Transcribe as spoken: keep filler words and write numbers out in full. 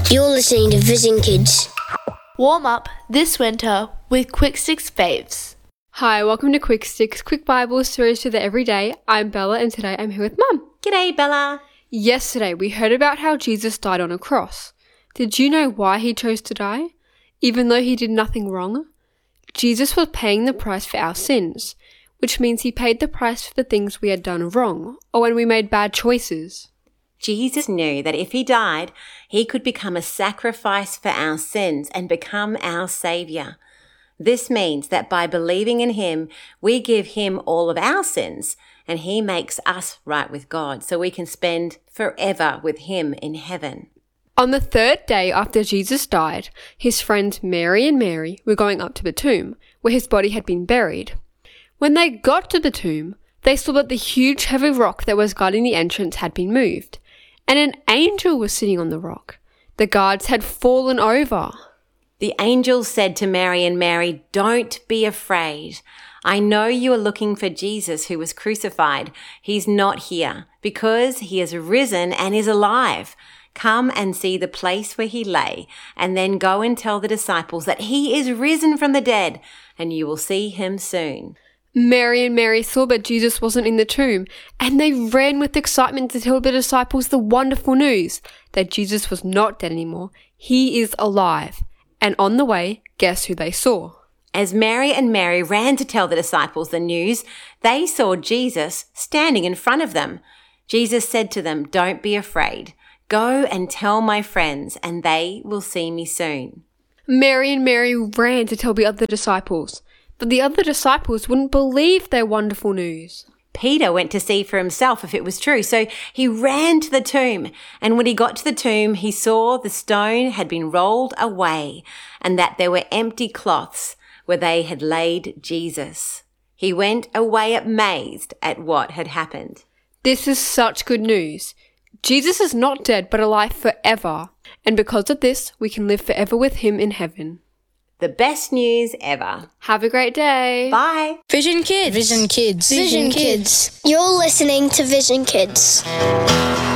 You're listening to Vision Kids. Warm up this winter with Quick Sticks Faves. Hi, welcome to Quick Sticks, quick Bible stories for the everyday. I'm Bella and today I'm here with Mum. G'day, Bella. Yesterday we heard about how Jesus died on a cross. Did you know why he chose to die? Even though he did nothing wrong? Jesus was paying the price for our sins, which means he paid the price for the things we had done wrong or when we made bad choices. Jesus knew that if he died, he could become a sacrifice for our sins and become our Saviour. This means that by believing in him, we give him all of our sins and he makes us right with God so we can spend forever with him in heaven. On the third day after Jesus died, his friends Mary and Mary were going up to the tomb where his body had been buried. When they got to the tomb, they saw that the huge heavy rock that was guarding the entrance had been moved, and an angel was sitting on the rock. The guards had fallen over. The angel said to Mary and Mary, "Don't be afraid. I know you are looking for Jesus who was crucified. He's not here because he has risen and is alive. Come and see the place where he lay, and then go and tell the disciples that he is risen from the dead, and you will see him soon." Mary and Mary saw that Jesus wasn't in the tomb, and they ran with excitement to tell the disciples the wonderful news that Jesus was not dead anymore. He is alive. And on the way, guess who they saw? As Mary and Mary ran to tell the disciples the news, they saw Jesus standing in front of them. Jesus said to them, "Don't be afraid. Go and tell my friends, and they will see me soon." Mary and Mary ran to tell the other disciples, but the other disciples wouldn't believe their wonderful news. Peter went to see for himself if it was true, so he ran to the tomb. And when he got to the tomb, he saw the stone had been rolled away and that there were empty cloths where they had laid Jesus. He went away amazed at what had happened. This is such good news. Jesus is not dead but alive forever, and because of this, we can live forever with him in heaven. The best news ever. Have a great day. Bye. Vision Kids. Vision Kids. Vision Kids. You're listening to Vision Kids.